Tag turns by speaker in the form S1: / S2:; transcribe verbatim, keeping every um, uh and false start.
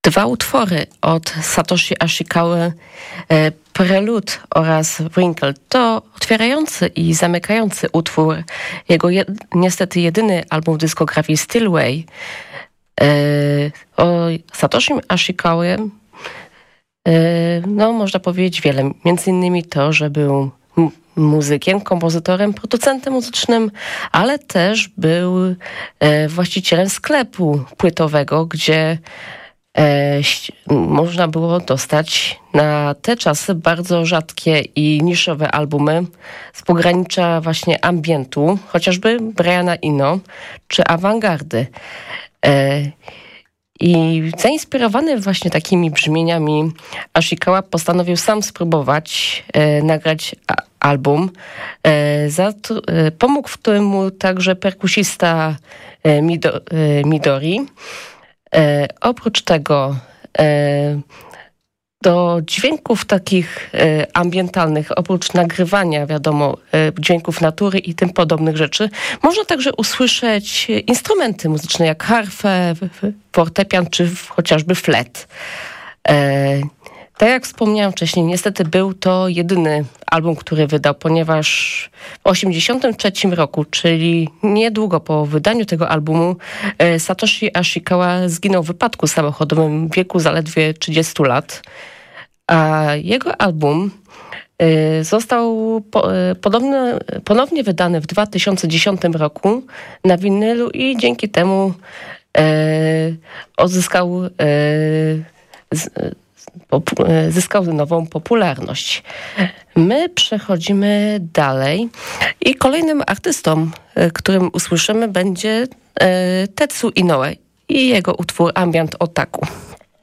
S1: Dwa utwory od Satoshi Ashikawy, e, Prelude oraz Wrinkle, to otwierający i zamykający utwór jego je, niestety jedyny album w dyskografii Stillway. E, o Satoshi Ashikawie e, no można powiedzieć wiele, między innymi to, że był m- muzykiem, kompozytorem, producentem muzycznym, ale też był e, właścicielem sklepu płytowego, gdzie E, można było dostać na te czasy bardzo rzadkie i niszowe albumy z pogranicza właśnie ambientu, chociażby Briana Eno czy awangardy. E, I zainspirowany właśnie takimi brzmieniami Ashikawa postanowił sam spróbować e, nagrać a, album. E, za to, e, pomógł w tym mu także perkusista e, Mido, e, Midori. E, oprócz tego e, do dźwięków takich e, ambientalnych, oprócz nagrywania, wiadomo, e, dźwięków natury i tym podobnych rzeczy, można także usłyszeć instrumenty muzyczne jak harfę, fortepian czy chociażby flet. E, tak jak wspomniałam wcześniej, niestety był to jedyny album, który wydał, ponieważ w osiemdziesiątym trzecim roku, czyli niedługo po wydaniu tego albumu, Satoshi Ashikawa zginął w wypadku samochodowym w wieku zaledwie trzydziestu lat. A jego album został podobno, ponownie wydany w dwa tysiące dziesiątym roku na winylu i dzięki temu odzyskał zyskał nową popularność. My przechodzimy dalej i kolejnym artystą, którym usłyszymy, będzie Tetsu Inoue i jego utwór Ambient Otaku.